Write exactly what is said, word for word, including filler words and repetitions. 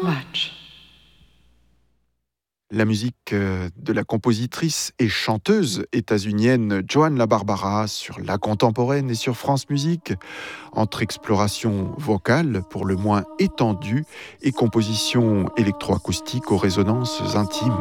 much. La musique de la compositrice et chanteuse états-unienne Joan LaBarbera sur La Contemporaine et sur France Musique, entre exploration vocale pour le moins étendue et composition électroacoustique aux résonances intimes.